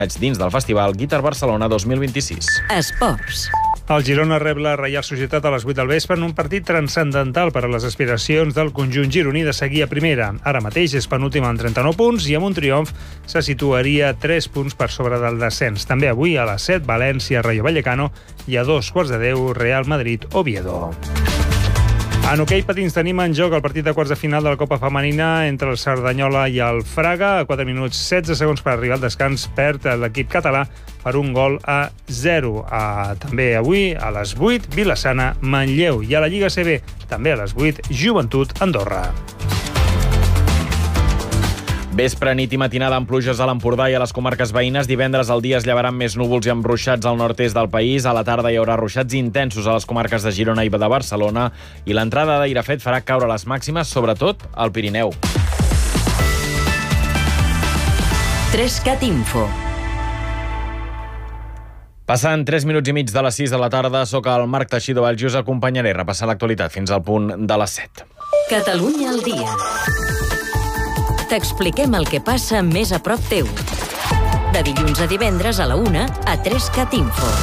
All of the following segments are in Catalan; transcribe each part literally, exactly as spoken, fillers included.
dins del festival Guitar Barcelona dos mil vint-i-sis. Esports. El Girona rep la Reial Societat a les vuit del vespre en un partit transcendental per a les aspiracions del conjunt gironí de seguir a primera. Ara mateix és penúltim amb trenta-nou punts i amb un triomf se situaria tres punts per sobre del descens. També avui a les set, València, Rayo Vallecano i a dos quarts de deu, Real Madrid, Oviedo. En hoquei patins tenim en joc el partit de quarts de final de la Copa Femenina entre el Cerdanyola i el Fraga. A quatre minuts setze segons per arribar al descans perd l'equip català per un gol a zero. A, també avui a les vuit, Vila-sana, Manlleu. I a la Lliga C B, també a les vuit, Joventut, Andorra. Vespre, nit i matinada amb pluges a l'Empordà i a les comarques veïnes. Divendres al dia es llevaran més núvols i embruixats al nord-est del país. A la tarda hi haurà ruixats intensos a les comarques de Girona i de Barcelona. I l'entrada d'aire fred farà caure les màximes, sobretot al Pirineu. Trescat Info. Passant tres minuts i mig de les sis de la tarda, soc el Marc Teixidor, i us acompanyaré a repassar l'actualitat fins al punt de les set. Catalunya al dia. T'expliquem el que passa més a prop teu. De dilluns a divendres a la una a Trescat Info.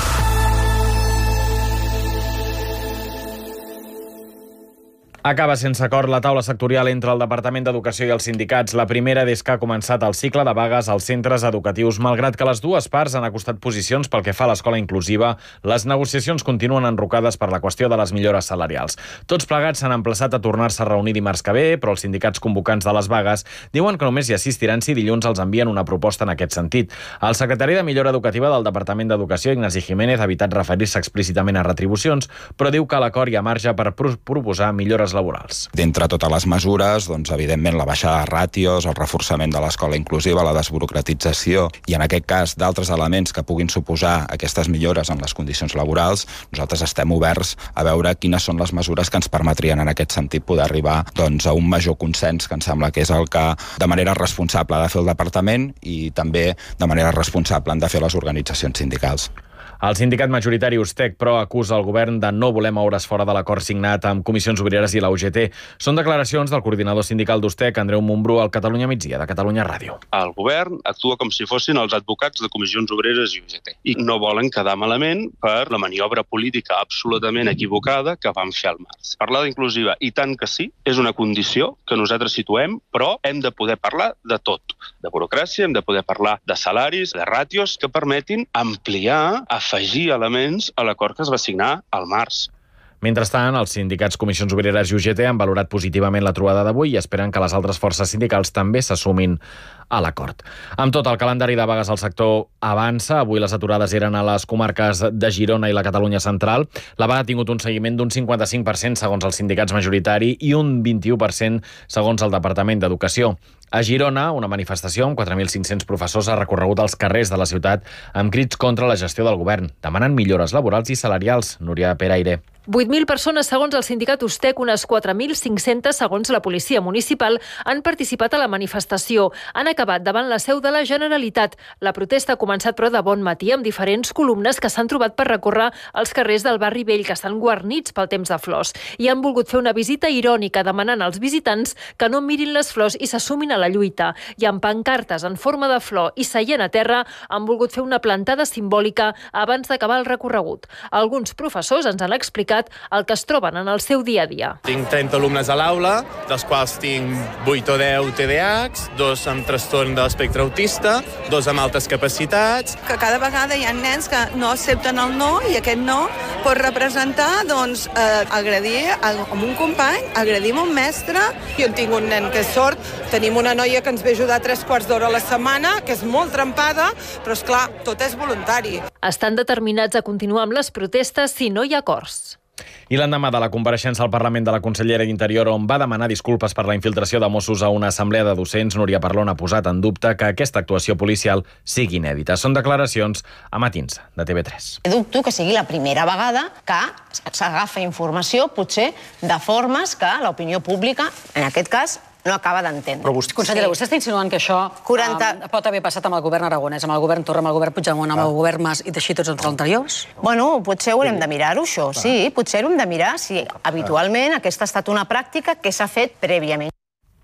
Acaba sense acord la taula sectorial entre el Departament d'Educació i els sindicats, la primera des que ha començat el cicle de vagues als centres educatius. Malgrat que les dues parts han acostat posicions pel que fa a l'escola inclusiva, les negociacions continuen enrocades per la qüestió de les millores salarials. Tots plegats s'han emplaçat a tornar-se a reunir dimarts que ve, però els sindicats convocants de les vagues diuen que només hi assistiran si dilluns els envien una proposta en aquest sentit. El secretari de Millora Educativa del Departament d'Educació, Ignasi Jiménez, ha evitat referir-se explícitament a retribucions, però diu que a l'acord hi ha marge per pro- proposar millores laborals. D'entre totes les mesures, doncs, evidentment, la baixada de ràtios, el reforçament de l'escola inclusiva, la desburocratització i, en aquest cas, d'altres elements que puguin suposar aquestes millores en les condicions laborals, nosaltres estem oberts a veure quines són les mesures que ens permetrien, en aquest sentit, poder arribar doncs, a un major consens, que em sembla que és el que, de manera responsable, ha de fer el Departament i també, de manera responsable, han de fer les organitzacions sindicals. El sindicat majoritari Ustec, però, acusa el govern de no voler moure's fora de l'acord signat amb Comissions Obreres i la U G T. Són declaracions del coordinador sindical d'Ustec, Andreu Montbrú, al Catalunya Migdia, de Catalunya Ràdio. El govern actua com si fossin els advocats de Comissions Obreres i U G T i no volen quedar malament per la maniobra política absolutament equivocada que van fer al març. Parlar d'inclusiva, i tant que sí, és una condició que nosaltres situem, però hem de poder parlar de tot. De burocràcia, hem de poder parlar de salaris, de ràtios que permetin ampliar, afegir elements a l'acord que es va signar al març. Mentrestant, els sindicats Comissions Obreres i U G T han valorat positivament la trobada d'avui i esperen que les altres forces sindicals també s'assumin a l'acord. Amb tot, el calendari de vagues al sector avança. Avui les aturades eren a les comarques de Girona i la Catalunya Central. La vaga ha tingut un seguiment d'un cinquanta-cinc per cent segons els sindicats majoritari i un vint-i-u per cent segons el Departament d'Educació. A Girona, una manifestació amb quatre mil cinc-cents professors ha recorregut els carrers de la ciutat amb crits contra la gestió del govern, demanant millores laborals i salarials. Núria Peraire. vuit mil persones, segons el sindicat Ustec, unes quatre mil cinc-centes, segons la policia municipal, han participat a la manifestació. Han acabat davant la seu de la Generalitat. La protesta ha començat, però, de bon matí, amb diferents columnes que s'han trobat per recórrer els carrers del barri vell, que estan guarnits pel temps de flors. I han volgut fer una visita irònica, demanant als visitants que no mirin les flors i s'assumin a la lluita. I amb pancartes en forma de flor i seient a terra, han volgut fer una plantada simbòlica abans d'acabar el recorregut. Alguns professors ens han explicat el que es troben en el seu dia a dia. Tinc trenta alumnes a l'aula, dels quals tinc vuit o deu T D A Hs, dos amb trastorn de l'espectre autista, dos amb altes capacitats. Que cada vegada hi ha nens que no accepten el no i aquest no pot representar doncs, eh, agredir a un company, agredir a un mestre. Jo tinc un nen que és sord, tenim una noia que ens ve ajudar tres quarts d'hora a la setmana, que és molt trempada, però és clar, tot és voluntari. Estan determinats a continuar amb les protestes si no hi ha acords. I l'endemà de la compareixença al Parlament de la consellera d'Interior, on va demanar disculpes per la infiltració de Mossos a una assemblea de docents, Núria Parlon ha posat en dubte que aquesta actuació policial sigui inèdita. Són declaracions a Matins, de T V tres. Dubto que sigui la primera vegada que s'agafa informació, potser, de formes que l'opinió pública, en aquest cas, no acaba d'entendre. Però vostè, consellera, vostè està insinuant que això quaranta... um, pot haver passat amb el govern aragonès, amb el govern Torra, amb el govern Puigdemont, amb el govern Mas i teixir tots els anteriors? Bueno, potser haurem de mirar-ho, això, sí. Potser haurem de mirar si habitualment aquesta ha estat una pràctica que s'ha fet prèviament.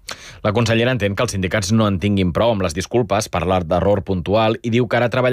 La consellera entén que els sindicats no en tinguin prou amb les disculpes per l'art d'error puntual i diu que ara treballa